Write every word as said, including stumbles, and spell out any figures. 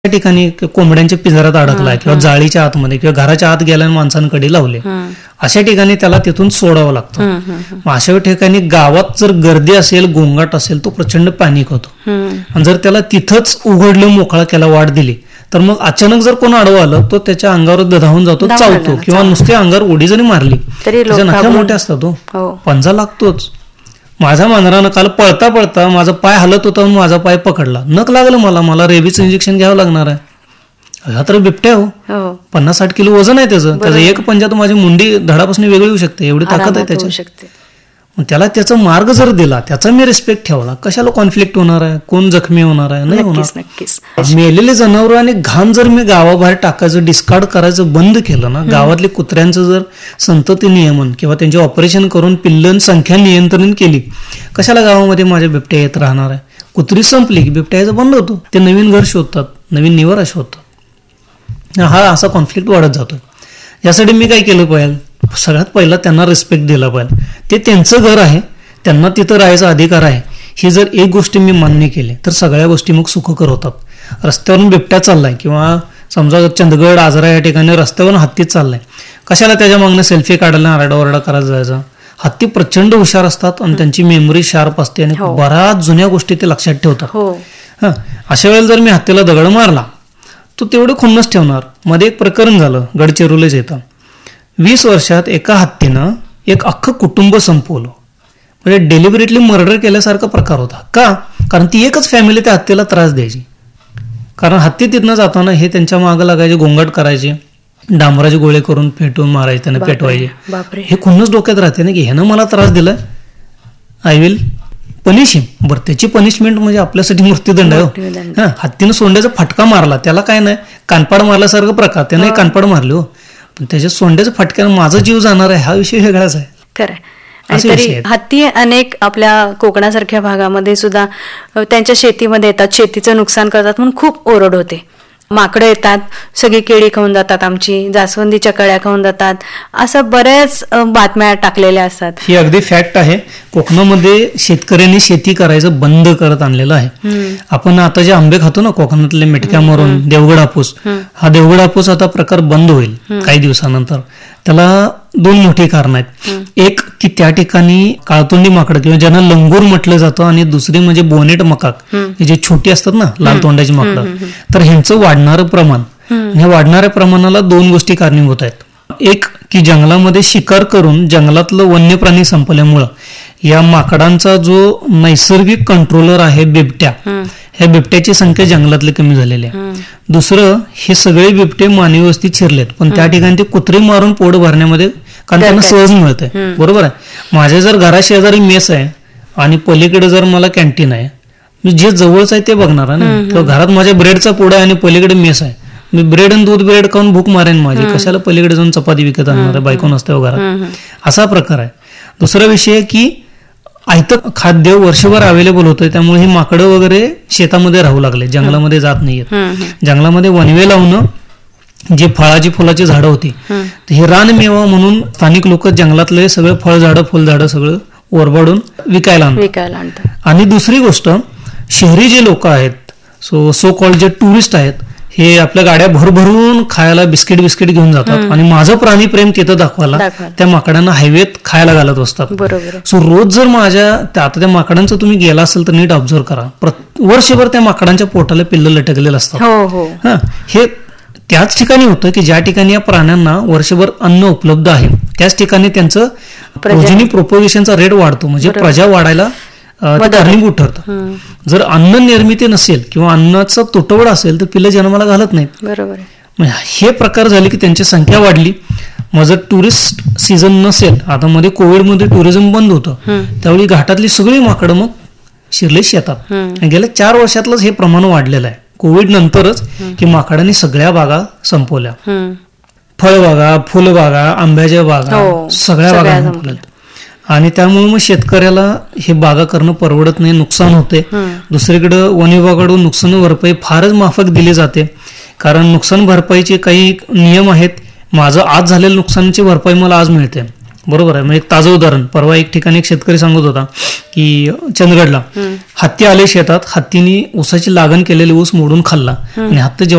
त्या ठिकाणी कोंबड्यांच्या पिंजऱ्यात अडकलाय किंवा जाळीच्या आतमध्ये किंवा घराच्या आत गेल्या माणसांकडे लावले, अशा ठिकाणी त्याला तिथून सोडावं लागतं. मग अशा ठिकाणी गावात जर गर्दी असेल, गोंगाट असेल, तो प्रचंड पॅनिक होतो. आणि जर त्याला तिथंच उघडलं, मोकळा केला, वाट दिली, तर मग अचानक जर कोण आडवं आलं तो त्याच्या अंगावर धावून जातो, चावतो, किंवा नुसते अंगावर उडी जरी मारली त्याच्या नख्या मोठ्या असतात, तो पंजा लागतोच. माझ्या मांजरानं काल पळता पळता माझा पाय हलत होता, माझा पाय पकडला, नख लागलं मला मला रेबीचं इंजेक्शन घ्यावं लागणार आहे. हा तर बिबट्या हो, पन्नास साठ किलो वजन आहे त्याचं. त्याचं एक पंजा तर माझी मुंडी धडापासून वेगळी होऊ शकते, एवढी ताकद आहे त्याच्यात. मग त्याला त्याचा मार्ग जर दिला, त्याचा मी रिस्पेक्ट ठेवला, कशाला कॉन्फ्लिक्ट होणार आहे, कोण जखमी होणार आहे, नाही होणार. मेलेले जनावर आणि घाण जर मी गावाबाहेर टाकायचं, डिस्कार्ड करायचं बंद केलं ना, गावातले कुत्र्यांचं जर संतती नियमन किंवा त्यांचे ऑपरेशन करून पिल्लन संख्या नियंत्रण केली, कशाला गावामध्ये माझ्या बिबट्या येत राहणार आहे. कुत्री संपली की बिबट्या यायचं बंद होतो, ते नवीन घर शोधतात, नवीन निवारा शोधतात. हा असा कॉन्फ्लिक्ट वाढत जातो. यासाठी मी काय केलं पाहिजे, सगळ्यात पहिला त्यांना रिस्पेक्ट दिला पाहिजे. ते त्यांचं घर आहे, त्यांना तिथं राहायचा अधिकार आहे. ही जर एक गोष्ट मी मान्य केली तर सगळ्या गोष्टी मग सुखकर होतात. रस्त्यावरून बिबट्या चाललाय किंवा समजा चंदगड, आजरा या ठिकाणी रस्त्यावरून हत्तीच चाललाय, कशाला त्याच्या मागणं सेल्फी काढायला, आरडाओरडा करायला जायचा. हत्ती प्रचंड हुशार असतात आणि त्यांची मेमरी शार्प असते आणि बऱ्याच जुन्या गोष्टी ते लक्षात ठेवतात. हा, अशा वेळेला जर मी हत्तीला दगड मारला तो तेवढं खुन्नच ठेवणार. मध्ये एक प्रकरण झालं गडचिरोलीच येतं. वीस वर्षात एका हत्तीनं एक अख्खं कुटुंब संपवलं. म्हणजे डेलिबरेटली मर्डर केल्यासारखा प्रकार होता. का? कारण ती एकच फॅमिली त्या हत्तीला त्रास द्यायची. कारण हत्ती तिथनं जाताना हे त्यांच्या मागं लागायचे, गोंगाट करायचे, डांबराचे गोळे करून फेटून मारायचे, त्यांना पेटवायचे. हे खुन्नच डोक्यात राहते ना की ह्यानं मला त्रास दिलाय, आय विल पनिश हिम. बरं, त्याची पनिशमेंट म्हणजे आपल्यासाठी मृत्यूदंड आहे. हा, हत्तीनं सोंड्याचा फटका मारला, त्याला काय नाही, कानपाड मारल्यासारखं प्रकार, त्यानं कानपाड मारले हो, पण त्याच्या सोंड्याच्या फटक्यानं माझा जीव जाणार आहे, हा विषय वेगळाच आहे. खरं. तरी हत्ती अनेक आपल्या कोकणासारख्या भागामध्ये सुद्धा त्यांच्या शेतीमध्ये येतात, शेतीचं नुकसान करतात म्हणून खूप ओरड होते. माकडं येतात, सगळी केळी खाऊन जातात, आमची जास्वंदीच्या कळ्या खाऊन जातात, असं बऱ्याच बातम्या टाकलेल्या असतात. ही अगदी फॅक्ट आहे. कोकणामध्ये शेतकऱ्यांनी शेती करायचं बंद करत आणलेलं आहे. आपण आता जे आंबे खातो ना कोकणातले, मेटक्या मारून देवगड हापूस, हा देवगड हापूस आता प्रकार बंद होईल काही दिवसानंतर. त्याला दोन मोठी कारण आहेत. एक की त्या ठिकाणी काळतोंडी माकडं किंवा ज्यांना लंगूर म्हटलं जातं, आणि दुसरी म्हणजे बोनेट मकाक, जे छोटी असतात ना लाल तोंडाची माकडं, तर ह्यांचं वाढणारं प्रमाण, ह्या वाढणाऱ्या प्रमाणाला दोन गोष्टी कारणीभूत आहेत. एक की जंगलामध्ये शिकार करून जंगलातलं वन्य प्राणी संपल्यामुळं या माकडांचा जो नैसर्गिक कंट्रोलर आहे बिबट्या, ह्या बिबट्याची संख्या जंगलातली कमी झालेली आहे. दुसरं, हे सगळे बिबटे मानवी वस्तीत शिरलेत, पण त्या ठिकाणी ते कुत्रे मारून पोट भरण्यामध्ये, कारण त्यांना सहज मिळतंय. बरोबर आहे. माझ्या जर घराशेजारी मेस आहे आणि पलीकडे जर मला कॅन्टीन आहे, मी जे जवळच आहे ते बघणार आहे ना. किंवा घरात माझ्या ब्रेडचा पुडा आहे आणि पलीकडे मेस आहे, मी ब्रेड आणि दूध ब्रेड खाऊन भूक मारेन माझी, कशाला पलीकडे जाऊन चपाती विकत आणणार आहे, बायको नसते घरात, असा प्रकार आहे. दुसरा विषय की आयतं खाद्य वर्षभर अवेलेबल होतंय, त्यामुळे ही माकडं वगैरे शेतामध्ये राहू लागले, जंगलामध्ये जात नाहीयेत. जंगलामध्ये वनवे लावणं, जे फळाची फुलाची झाडं होती, हे रानमेवा म्हणून स्थानिक लोक जंगलातले सगळे फळझाडं फुलझाडं सगळं ओरबाडून विकायला आणतात. आणि दुसरी गोष्ट, शहरी जे लोक आहेत, सो सो कॉल्ड जे टुरिस्ट आहेत, हे आपल्या गाड्या भरभरून खायला बिस्किट बिस्किट घेऊन जातात आणि माझं प्राणी प्रेम तिथं दाखवायला त्या माकडांना हायवेत खायला घालत असतात. सो रोज जर माझ्या आता त्या माकडांचं तुम्ही गेला असेल तर नीट ऑब्झर्व करा, वर्षभर त्या माकडांच्या पोटाला पिल्लं लटकलेलं असतात. हा, हे त्याच ठिकाणी होतं की ज्या ठिकाणी या प्राण्यांना वर्षभर अन्न उपलब्ध आहे, त्याच ठिकाणी त्यांचं प्रोजेनी प्रोपोगेशनचा रेट वाढतो, म्हणजे प्रजा वाढायला कारणीभूत ठरतं. जर अन्न निर्मिती नसेल किंवा अन्नाचा तुटवडा असेल तर पिल्लं जन्माला घालत नाहीत. बरोबर. हे प्रकार झाले की त्यांची संख्या वाढली. मग जर टुरिस्ट सीझन नसेल, आता मध्ये कोविडमध्ये टुरिझम बंद होतं, त्यावेळी घाटातली सगळी माकडं मग शिरले शेतात. गेल्या चार वर्षातलंच हे प्रमाण वाढलेलं आहे, कोविड नंतरच, की माकडांनी सगळ्या बागा संपवल्या. फळबागा, फुलबागा, आंब्याच्या बागा, सगळ्या बागा संपल्या. आणि त्यामुळे मग शेतकऱ्याला हे बागा करणं परवडत नाही, नुकसान होते. दुसरीकडे वन विभागाकडून नुकसान भरपाई फारच माफक दिली जाते, कारण नुकसान भरपाईचे काही नियम आहेत. माझं आज झालेलं नुकसानाची भरपाई मला आज मिळते, बरोबर आहे. मग एक ताजं उदाहरण, परवा एक ठिकाणी एक शेतकरी सांगत होता की चंदगडला हत्ती आले शेतात, हत्तीने ऊसाची लागण केलेली ऊस मोडून खाल्ला आणि हत्ती